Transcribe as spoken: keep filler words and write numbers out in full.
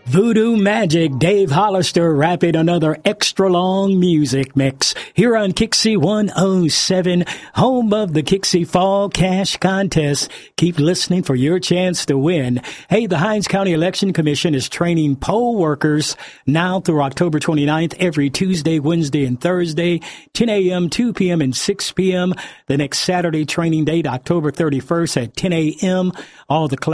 Voodoo Magic, Dave Hollister rapping another extra long music mix here on Kixie one oh seven, home of the Kixie Fall Cash Contest. Keep listening for your chance to win. Hey, the Hinds County Election Commission is training poll workers now through October twenty-ninth, every Tuesday, Wednesday, and Thursday, ten a.m., two p.m., and six p.m. The next Saturday training date, October thirty-first at ten a.m. All the class